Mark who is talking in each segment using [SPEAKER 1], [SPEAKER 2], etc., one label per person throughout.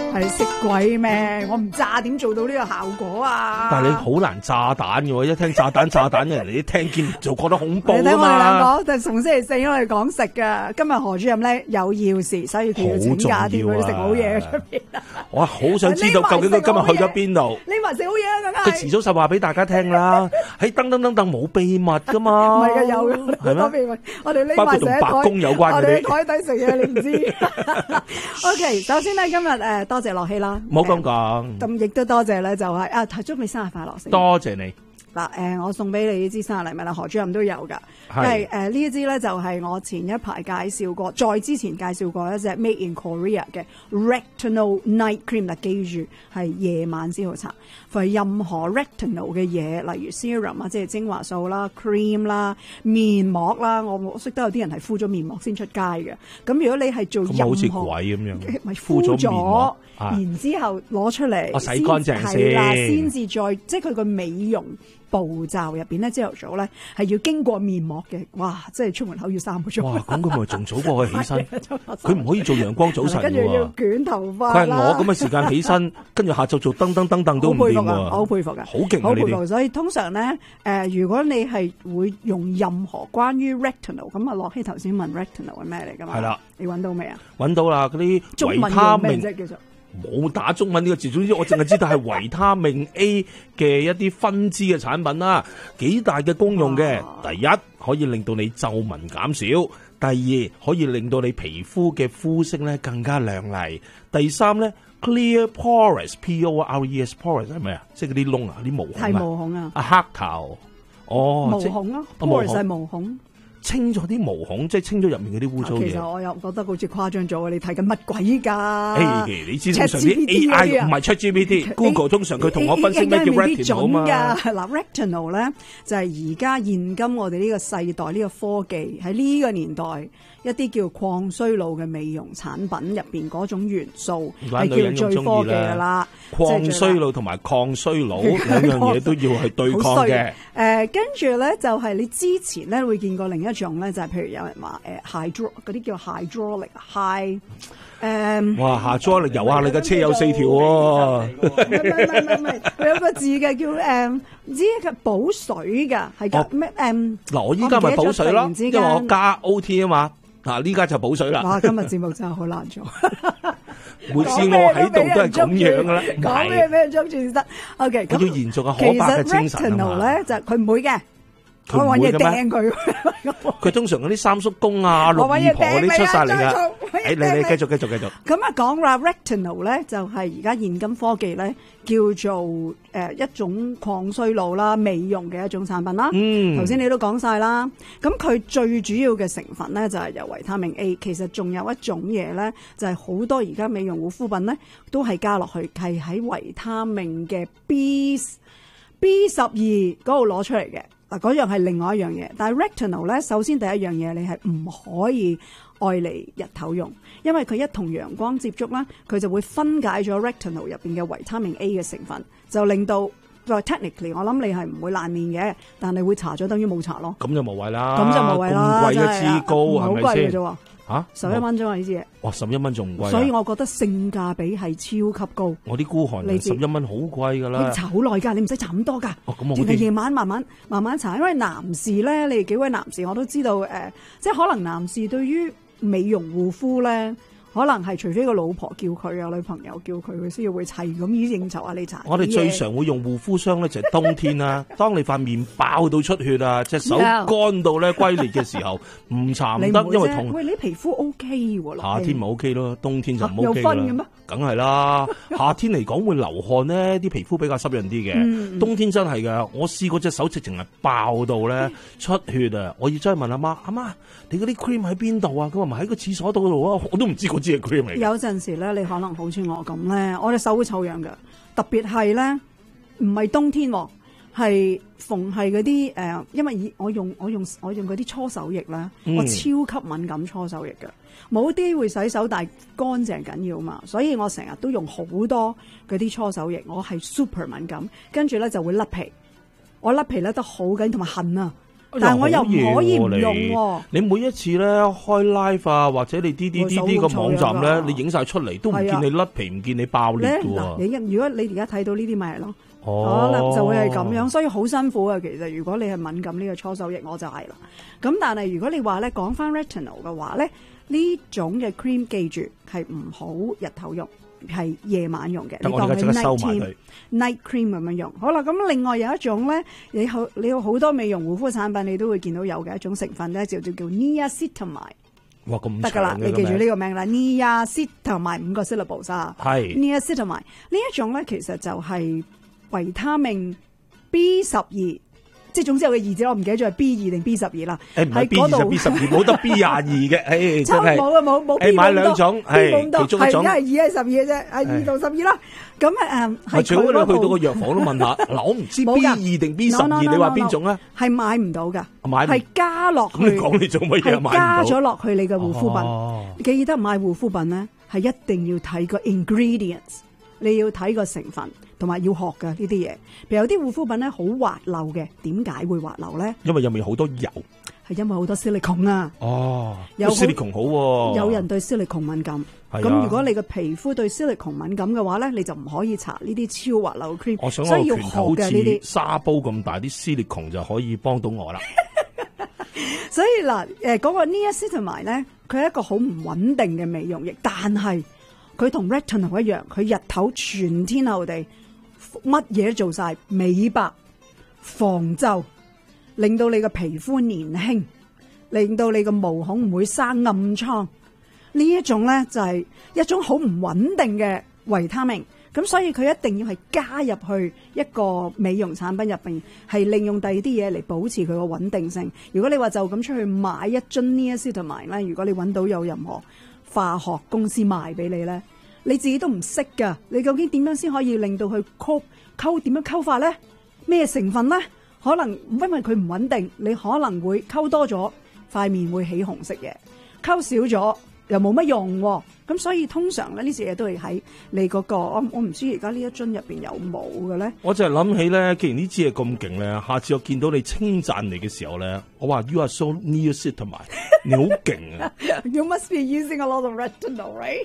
[SPEAKER 1] 係識鬼咩？我唔炸點做到呢個效果啊？
[SPEAKER 2] 但係你好難炸彈嘅喎，一聽炸彈嘅人哋一聽見就覺得恐怖啊嘛。
[SPEAKER 1] 你睇我哋兩個，就逢星期四我哋講食㗎。今日何主任咧有要事，所以佢要請假添，佢食好嘢出邊。
[SPEAKER 2] 我好想知道究竟佢今日去咗邊度？
[SPEAKER 1] 你話食好嘢啊，梗係。
[SPEAKER 2] 佢遲早就話俾大家聽啦。喺噔冇秘密㗎嘛。
[SPEAKER 1] 唔係㗎，有嘅。係咩？我哋匿埋成一台，我哋喺台底食嘢，你唔知。OK， 首先咧今日多謝樂希啦。
[SPEAKER 2] 唔好咁講。
[SPEAKER 1] 咁亦都多謝咧，就係祝你生日快樂先。
[SPEAKER 2] 多謝你。
[SPEAKER 1] 嗱，我送俾你呢支生日禮物啦，何主任都有噶。係呢一支咧就係我前一排介紹過，再之前介紹過一隻 Made in Korea 嘅 Retinol Night Cream。嗱，記住係夜晚先好搽，係任何 Retinol 嘅嘢，例如 serum 啊，即係精華素啦、cream 啦、面膜啦。我識得有啲人係敷咗面膜先出街嘅。咁如果你係做任何，
[SPEAKER 2] 好似鬼咁樣，
[SPEAKER 1] 咪敷咗面膜，然之後攞出嚟，
[SPEAKER 2] 我洗乾淨先，
[SPEAKER 1] 先至再即係佢個美容步驟入邊咧，朝頭早咧係要經過面膜嘅。哇！即係出門口要3個鐘。
[SPEAKER 2] 哇！咁佢咪仲早過佢起身？佢唔可以做陽光早晨。
[SPEAKER 1] 跟住要捲頭髮。
[SPEAKER 2] 佢係我咁嘅時間起身，跟住下晝做噔都唔掂喎。
[SPEAKER 1] 我好佩服㗎，
[SPEAKER 2] 好勁啊！
[SPEAKER 1] 好佩服。所以通常咧，如果你係會用任何關於 Retinol， 咁啊，樂希頭先問 Retinol 係咩嚟㗎嘛？係啦，你揾到未啊？
[SPEAKER 2] 揾到啦，嗰啲維他命啫，叫做。冇打中文呢個字，總之我淨係知道係維他命 A 嘅一啲分支嘅產品啦，幾大嘅功用嘅。第一，可以令到你皺紋減少；第二，可以令到你皮膚嘅膚色咧更加亮麗；第三咧 ，clear pores P-O-R-E-S pores 係咩啊？即係嗰啲窿啊，啲毛孔啊。係
[SPEAKER 1] 毛孔啊。
[SPEAKER 2] 黑頭。哦。
[SPEAKER 1] 毛孔啊 ，pores 係毛孔。
[SPEAKER 2] 清咗啲毛孔，即係清咗入面嗰啲污糟嘢。其
[SPEAKER 1] 實我又覺得好似誇張咗，你睇緊乜鬼㗎？
[SPEAKER 2] 你知通常啲 AI 唔係 ChatGPT，Google 通常佢同我分析咩叫 Retinol 嘛。
[SPEAKER 1] 嗱 Retinol 咧就係而家現今我哋呢個世代呢個科技喺呢個年代一啲叫抗衰老嘅美容產品入邊嗰種元素係叫最科技㗎啦。
[SPEAKER 2] 抗衰老同埋抗衰老兩樣嘢都要去對抗嘅。
[SPEAKER 1] 跟住咧就係你之前咧會見過另一種咧，就係譬如有人話hydro 嗰啲叫 hydraulic high
[SPEAKER 2] 哇hydraulic油啊！你架車有4條喎。
[SPEAKER 1] 唔係，佢有個字嘅叫唔知佢補水㗎，係咩
[SPEAKER 2] 嗱，我依家咪補水咯，因為我加 OT 啊嘛。嗱，呢家就補水啦。
[SPEAKER 1] 哇！今日節目真係好難做。
[SPEAKER 2] 每次我喺度都係咁樣噶啦，
[SPEAKER 1] 講咩俾人捉住先得。OK，
[SPEAKER 2] 咁要延續個可怕嘅精神啊嘛。
[SPEAKER 1] 其實 Retinol 咧就佢唔會嘅，我揾嘢掟佢。
[SPEAKER 2] 佢通常嗰啲三叔公啊、六姨婆嗰啲出晒嚟噶。你繼續。
[SPEAKER 1] 咁啊講話 Retinol 咧，就係而家現今科技咧叫做一種抗衰老啦、美容嘅一種產品啦。頭先你都講晒啦。咁佢最主要嘅成分咧就係由維他命 A， 其實仲有一種嘢咧就係好多而家美容護膚品咧都係加落去，係喺維他命嘅 B12嗰度攞出嚟嘅。嗱，嗰樣係另外一樣嘢，但係 Retinol 咧，首先第一樣嘢你係唔可以愛嚟日頭用，因為佢一同陽光接觸啦，佢就會分解咗 Retinol 入邊嘅維他命 A 嘅成分，就令到technically 我諗你係唔會爛面嘅，但係會搽咗等於冇搽咯。咁
[SPEAKER 2] 就無謂啦，
[SPEAKER 1] 咁
[SPEAKER 2] 貴一支膏係咪先？
[SPEAKER 1] 嚇，11蚊啫嘛呢支嘢。
[SPEAKER 2] 哇，11蚊仲貴。
[SPEAKER 1] 所以我覺得性價比係超級高。
[SPEAKER 2] 我啲孤寒11蚊好貴㗎啦。
[SPEAKER 1] 搽好耐㗎，你唔使搽咁多㗎。
[SPEAKER 2] 咁
[SPEAKER 1] 淨係夜晚慢慢搽，因為男士咧，你哋幾位男士我都知道即係可能男士對於美容護膚咧。可能係除非個老婆叫佢啊，女朋友叫佢，佢先要會砌咁以應酬啊。你搽
[SPEAKER 2] 我哋最常會用護膚霜咧，就係冬天啦。當你塊面爆到出血啊，隻手乾到咧龜裂嘅時候，唔搽唔得，因為痛。
[SPEAKER 1] 喂，你皮膚 OK 喎，
[SPEAKER 2] 夏天咪 OK 咯，冬天就唔 OK 啦。
[SPEAKER 1] 有分嘅咩？
[SPEAKER 2] 梗係啦，夏天嚟講會流汗咧，啲皮膚比較濕潤啲嘅。冬天真係㗎，我試過隻手直情係爆到咧出血啊！我要真係問阿媽，阿媽你嗰啲 cream 喺邊度啊？佢話咪喺個廁所度啊！我都唔知嗰支係 cream 嚟。有
[SPEAKER 1] 陣時咧，你可能好似我咁咧，我隻手會臭癢㗎，特別係咧唔係冬天喎。係逢係嗰啲因為我用嗰啲搓手液咧，我超級敏感搓手液嘅，冇啲會洗手，但係乾淨緊要嘛，所以我成日都用好多嗰啲搓手液，我係 super 敏感，跟住咧就會甩皮，我甩皮甩得好緊，同埋痕啊， 但係我又唔可以唔用喎。
[SPEAKER 2] 你每一次咧開 live 啊，或者你啲個網站咧，你影晒出嚟都唔見你甩皮，唔見你爆裂嘅喎。
[SPEAKER 1] 如果你而家睇到呢啲咪係咯，可能就會係咁樣，所以好辛苦啊。其實如果你係敏感呢個搓手液，我就係啦。咁但係如果你話咧講翻 retinol 嘅話咧，呢種嘅 cream 記住係唔好日頭用，係夜晚用嘅。你當佢 night cream 咁樣用。好啦，咁另外有一種咧，你有好多美容護膚產品，你都會見到有嘅一種成分咧，就叫 niacinamide。
[SPEAKER 2] 哇，咁
[SPEAKER 1] 得噶啦，你記住呢個名啦 ，niacinamide 5個 syllables 啊。係 niacinamide 呢一種咧，其實就係維他命 B12。即係總之有個二字，我唔記得咗係 B2定 B12啦。
[SPEAKER 2] 唔係 B2 就 B12，冇得 B22 嘅。
[SPEAKER 1] 真係冇啊，冇 B
[SPEAKER 2] 買兩種，係其中一種。
[SPEAKER 1] 係2係12嘅啫，2到12啦。咁係
[SPEAKER 2] 最好你去到個藥房都問下。嗱，我唔知 B2 定 B12，你話邊種咧？係
[SPEAKER 1] 買唔到㗎，
[SPEAKER 2] 買
[SPEAKER 1] 係加落去。
[SPEAKER 2] 咁你講你做乜嘢？
[SPEAKER 1] 係加咗落去你嘅護膚品。記得買護膚品咧，係一定要睇個 ingredients， 你要睇個成分。同埋要學嘅呢啲嘢，譬如有啲護膚品咧好滑溜嘅，點解會滑溜咧？
[SPEAKER 2] 因為入面好多油，
[SPEAKER 1] 係因為好多 silicone 啊。
[SPEAKER 2] 哦，有 silicone 好喎。
[SPEAKER 1] 有人對 silicone 敏感，咁如果你嘅皮膚對 silicone 敏感嘅話咧，你就唔可以搽呢啲超滑溜 cream。
[SPEAKER 2] 我想
[SPEAKER 1] 所以要學嘅呢啲
[SPEAKER 2] 沙煲咁大啲 silicone 就可以幫到我啦。
[SPEAKER 1] 所以嗱，嗰個 niacinamide 咧，佢係一個好唔穩定嘅美容液，但係佢同 retinol 一樣，佢日頭全天候地。乜嘢都做晒，美白、防皺，令到你嘅皮膚年輕，令到你嘅毛孔唔會生暗瘡。呢一種咧就係一種好唔穩定嘅維他命，咁所以佢一定要係加入去一個美容產品入邊，係利用第二啲嘢嚟保持佢個穩定性。如果你話就咁出去買一樽 niacinamide 咧，如果你揾到有任何化學公司賣俾你咧，你自己都唔識噶，你究竟點樣先可以令到佢溝點樣溝法咧？咩成分咧？可能因為佢唔穩定，你可能會溝多咗，塊面會起紅色嘅；溝少咗又冇乜用。咁所以通常咧呢啲嘢都係喺你嗰個，我唔知而家呢一樽入邊有冇嘅咧。
[SPEAKER 2] 我就係諗起咧，既然呢支嘢咁勁咧，下次我見到你稱讚你嘅時候咧，我話 You are so niacinamide， 你好勁啊
[SPEAKER 1] ！You must be using a lot of retinol, right？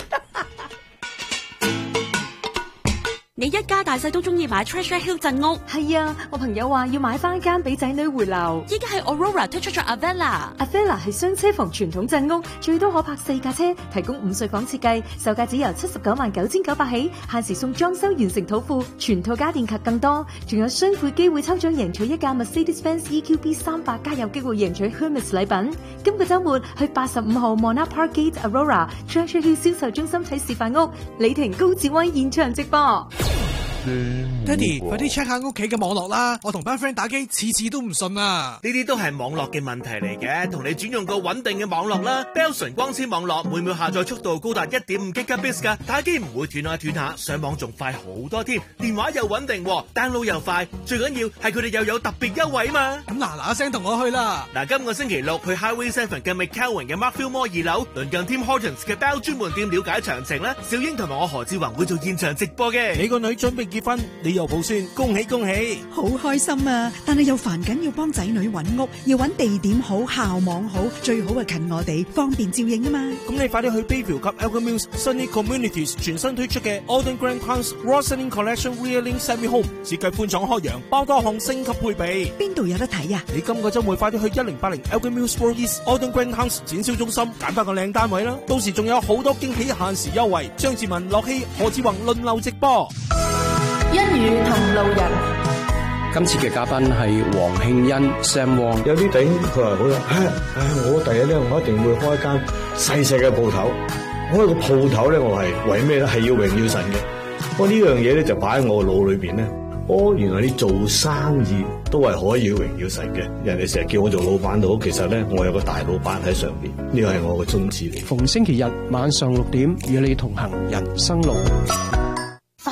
[SPEAKER 3] 你一家大細都中意買 Treasure Hill 鎮屋。
[SPEAKER 4] 係啊，我朋友話要買翻間俾仔女回流。
[SPEAKER 3] 依家係 Aurora 推出咗
[SPEAKER 4] Avella 係雙車房傳統鎮屋，最多可泊4架車，提供5睡房設計，售價只由799900起，限時送裝修完成土庫，全套家電及更多，仲有雙倍機會抽獎贏取一架 Mercedes-Benz EQB 300，加有機會贏取 Hermes 禮品。今個週末去85號 Monarch Park Gate Aurora Treasure Hill 銷售中心睇示範屋，李婷高志威現場直播。
[SPEAKER 5] 爹哋，快啲 check 下屋企嘅網絡啦！我同班 friend 打機，次次都唔順啊！
[SPEAKER 6] 呢啲都係網絡嘅問題嚟嘅，同你轉用個穩定嘅網絡啦。Bell 純光纖網絡每秒下載速度高達 1.5 Gbps 噶，打機唔會斷下斷下，上網仲快好多添，電話又穩定，download 又快，最緊要係佢哋又有特別優惠啊嘛！
[SPEAKER 5] 咁嗱聲同我去啦！
[SPEAKER 6] 嗱，今個星期六去 Highway 7嘅 McCowan 嘅 Markfield Mall 2樓，鄰近 Tim Hortons 嘅 Bell 專門店了解詳情啦。小英同埋我何志宏會做現場直播嘅。
[SPEAKER 5] 你個女準備結婚，你又抱孫，恭喜恭喜！
[SPEAKER 7] 好開心啊！但係又煩緊要幫仔女揾屋，要揾地點好、校網好，最好係近我哋，方便照應啊嘛！
[SPEAKER 5] 咁你快啲去 Bayview 及 Elgin Mills Sunny Communities 全新推出嘅 Alden Grant House Roslyn Collection Rear Link Semi Home， 設計寬敞開揚，包多項升級配備。
[SPEAKER 7] 邊度有得睇啊？
[SPEAKER 5] 你今個週末快啲去1080 Elgin Mills Road East Alden Grant House 展銷中心揀翻個靚單位啦！到時仲有好多驚喜限時優惠，張志文、樂希、何志宏輪流直播。
[SPEAKER 4] 一語同路人，
[SPEAKER 8] 今次嘅嘉賓係黃慶欣 Sam Wong。
[SPEAKER 9] 有啲頂佢話好啦，我第日咧我一定會開一間細細嘅鋪頭。開個鋪頭咧，我係為咩咧？係要榮耀神嘅。不過呢樣嘢咧就擺喺我腦裏邊咧。原來你做生意都係可以榮耀神嘅。人哋成日叫我做老闆都好，其實咧我有個大老闆喺上邊，呢個係我嘅宗旨嚟。
[SPEAKER 8] 逢星期日晚上6點與你同行人生路。
[SPEAKER 3] 反應非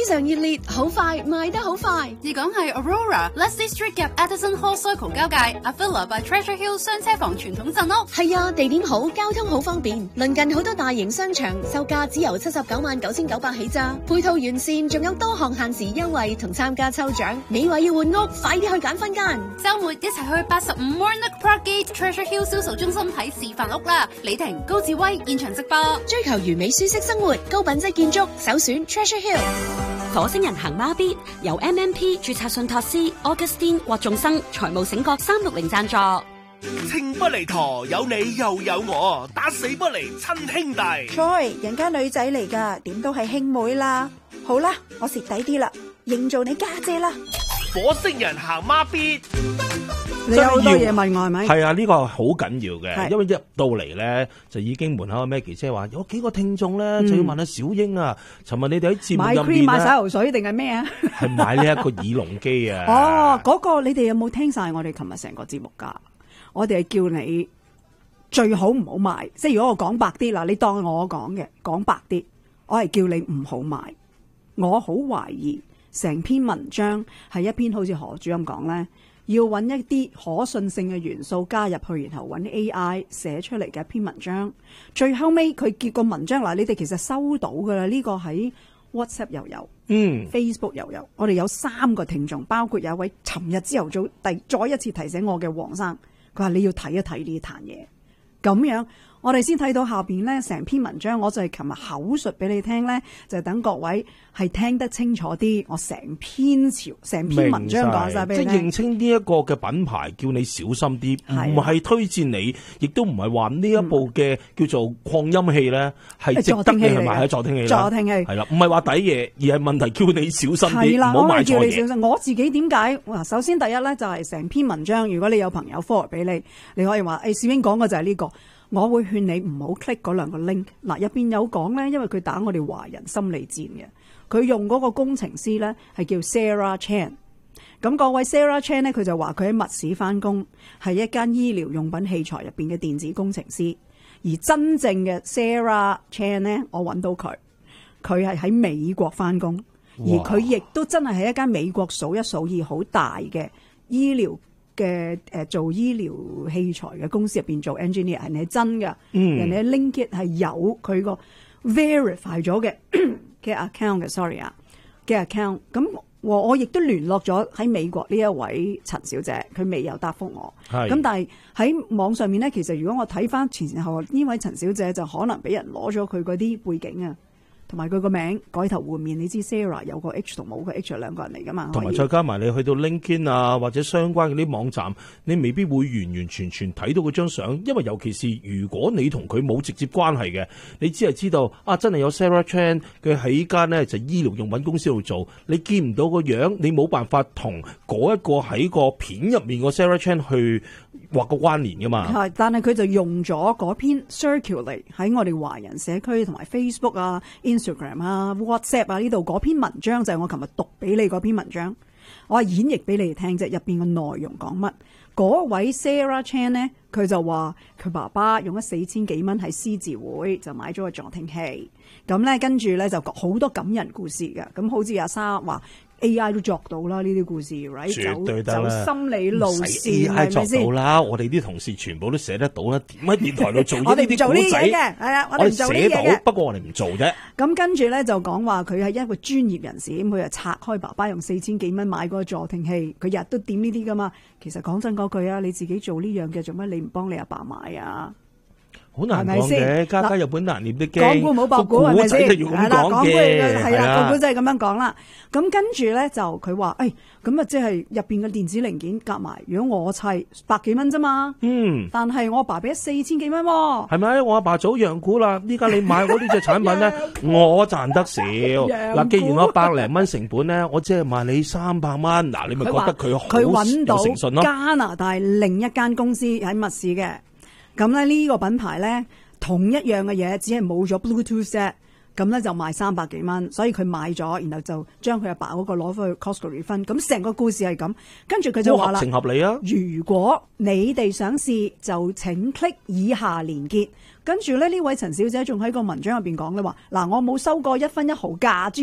[SPEAKER 10] 常熱烈，好快賣得好快。
[SPEAKER 11] 而講係 Aurora、Leslie Street 夾 Addison Hall Circle 交界 Avila by Treasure Hill 雙車房傳統鎮屋。
[SPEAKER 10] 係啊，地點好，交通好方便，鄰近好多大型商場，售價只由799900起咋。配套完善，仲有多項限時優惠同參加抽獎。你話要換屋，快啲去揀分間。
[SPEAKER 11] 週末一齊去85 Warnock Park Gate Treasure Hill 銷售中心睇示範屋啦。李婷、高志威現場直播。
[SPEAKER 10] 追求完美舒適生活，高品質建築，首選 Treasure Hill。
[SPEAKER 3] 火星人行孖咇由 MMP 註冊信託師 Augustine 郭仲生財務醒覺360贊助。
[SPEAKER 6] 情不離陀，有你又有我，打死不離親兄弟。
[SPEAKER 12] Troy，人家女仔嚟噶，點都係兄妹啦。好啦，我蝕底啲啦，認做你家姐啦。
[SPEAKER 6] 火星人行孖咇。
[SPEAKER 1] 你有好多嘢問我係咪？
[SPEAKER 2] 係啊，呢個好緊要嘅，因為一入到嚟咧，就已經門口嘅 Maggie 姐話有幾個聽眾咧，就要問下小英啊。尋日你哋喺節目入面
[SPEAKER 1] 買 cream 買洗頭水定係咩啊？
[SPEAKER 2] 係買呢一個耳龍機啊！
[SPEAKER 1] 哦，嗰個你哋有冇聽晒我哋琴日成個節目㗎？我哋係叫你最好唔好買，即係如果我講白啲嗱，你當我講嘅講白啲，我係叫你唔好買。我好懷疑成篇文章係一篇好似何主任咁講咧，要揾一啲可信性嘅元素加入去，然後揾 AI 寫出嚟嘅一篇文章。最後尾佢結個文章嗱，你哋其實收到㗎啦，呢個喺 WhatsApp 又有，Facebook 又有。我哋有3個聽眾，包括有一位尋日朝頭早再一次提醒我嘅黃生。佢話你要睇一睇呢壇嘢，咁樣我哋先睇到下邊咧成篇文章。我就係琴日口述俾你聽咧，就等各位係聽得清楚啲。我成篇文章講晒俾你聽，
[SPEAKER 2] 即係認清呢一個嘅品牌，叫你小心啲，唔係推薦你，亦都唔係話呢一部嘅叫做擴音器咧係值得你去買喺助聽器啦。助聽器係啦，唔係話抵嘢，而係問題叫你小心啲，唔好買錯嘢。
[SPEAKER 1] 我自己點解？首先第一咧就係成篇文章，如果你有朋友 forward 俾你，你可以話誒，小英講嘅就係呢個。我會勸你唔好 click 嗰2個 link。嗱，入邊有講咧，因為佢打我哋華人心理戰嘅，佢用嗰個工程師咧係叫 Sarah Chan。咁嗰位 Sarah Chan 咧，佢就話佢喺密市翻工，係一間醫療用品器材入邊嘅電子工程師。而真正嘅 Sarah Chan 咧，我揾到佢係喺美國翻工，而佢亦都真係喺一間美國數一數二好大嘅醫療嘅做醫療器材嘅公司入邊做 engineer， 人哋係真㗎，人哋 LinkedIn 係有佢個 verify 咗嘅account 嘅 ，sorry 啊嘅 account。咁我亦都聯絡咗喺美國呢一位陳小姐，佢未有答覆我。咁但係喺網上面咧，其實如果我睇翻前後呢位陳小姐就可能俾人攞咗佢嗰啲背景啊。同埋佢個名改頭換面，你知 Sarah 有個 H 同冇個 H 係2個人嚟噶嘛？同埋
[SPEAKER 2] 再加埋你去到 LinkedIn 啊，或者相關嗰啲網站，你未必會完完全全睇到嗰張相，因為尤其是如果你同佢冇直接關係嘅，你只係知道啊，真係有 Sarah Chan 佢喺間呢就醫療用品公司度做，你見唔到個樣，你冇辦法同嗰一個喺個片入面個 Sarah Chan 去畫個關聯噶嘛。係，
[SPEAKER 1] 但係佢就用咗嗰篇 circulate 喺我哋華人社區同埋 Facebook 啊、Instagram 啊、WhatsApp 啊呢度嗰篇文章，就係我琴日讀俾你嗰篇文章，我係演繹俾你哋聽啫。入邊嘅內容講乜？嗰位 Sarah Chan 呢，佢就話佢爸爸用咗4000幾蚊喺獅字會就買咗個助聽器，咁咧跟住咧就好多感人故事嘅。咁好似阿沙話 AI 都作到啦，呢啲故事 right
[SPEAKER 2] 絕對得啦，
[SPEAKER 1] 走心理路線係咪先？
[SPEAKER 2] 作到啦，我哋啲同事全部都寫得到啦。點喺電台度做
[SPEAKER 1] 我哋唔做呢
[SPEAKER 2] 啲
[SPEAKER 1] 嘢嘅，係啊，我哋唔做呢嘢嘅。
[SPEAKER 2] 不過我哋唔做啫。
[SPEAKER 1] 咁跟住咧就講話佢係一個專業人士，咁佢就拆開爸爸用4000幾蚊買嗰個助聽器，佢日都點呢啲噶嘛。其實講真嗰句啊，你自己做呢樣嘅，做乜你唔幫你阿爸買啊？
[SPEAKER 2] 好難講嘅，家家有本難念的經。
[SPEAKER 1] 講古冇博古係咪先？
[SPEAKER 2] 係啦，講嘅
[SPEAKER 1] 係啦，個古仔係咁樣講啦。咁跟住咧就佢話，咁啊即係入邊嘅電子零件夾埋，如果我砌100幾蚊啫嘛。但係我阿爸俾咗4000幾蚊喎。係咪？我阿爸早讓股啦，依家你買我呢隻產品咧，我賺得少。嗱，既然我100零蚊成本咧，我只係賣你300蚊。嗱，你咪覺得佢好有誠信咯？加拿大另一間公司喺密市嘅。咁咧呢個品牌咧同一樣嘅嘢，只係冇咗 Bluetooth set，咁咧就賣300幾蚊，所以佢買咗，然後就將佢阿爸嗰個攞翻去 Costco refund。咁成個故事係咁，跟住佢就話啦，合情合理啊！如果你哋想試，就請 click 以下連結。跟住咧呢位陳小姐仲喺個文章入邊講咧話，嗱，我冇收過1分1毫價。